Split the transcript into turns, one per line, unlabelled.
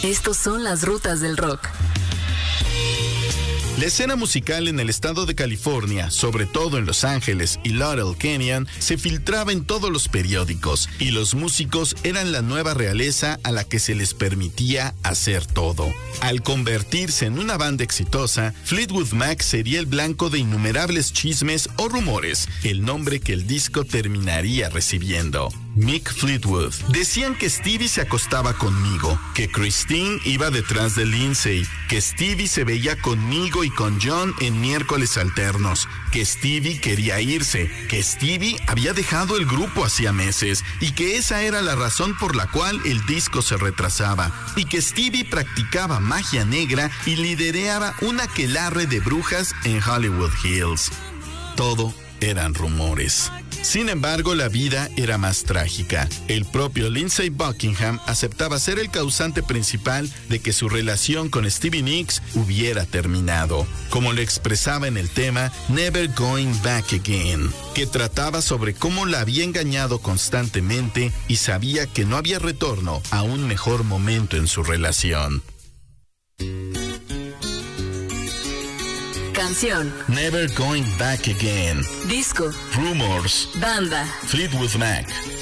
Estos son las rutas del rock.
La escena musical en el estado de California, sobre todo en Los Ángeles y Laurel Canyon, se filtraba en todos los periódicos y los músicos eran la nueva realeza a la que se les permitía hacer todo. Al convertirse en una banda exitosa, Fleetwood Mac sería el blanco de innumerables chismes o rumores, el nombre que el disco terminaría recibiendo. Mick Fleetwood. Decían que Stevie se acostaba conmigo, que Christine iba detrás de Lindsay, que Stevie se veía conmigo y con John en miércoles alternos, que Stevie quería irse, que Stevie había dejado el grupo hacía meses y que esa era la razón por la cual el disco se retrasaba, y que Stevie practicaba magia negra y lideraba un aquelarre de brujas en Hollywood Hills. Todo eran rumores. Sin embargo, la vida era más trágica. El propio Lindsey Buckingham aceptaba ser el causante principal de que su relación con Stevie Nicks hubiera terminado, como lo expresaba en el tema Never Going Back Again, que trataba sobre cómo la había engañado constantemente y sabía que no había retorno a un mejor momento en su relación.
Canción.
Never Going Back Again.
Disco.
Rumors.
Banda.
Fleetwood Mac.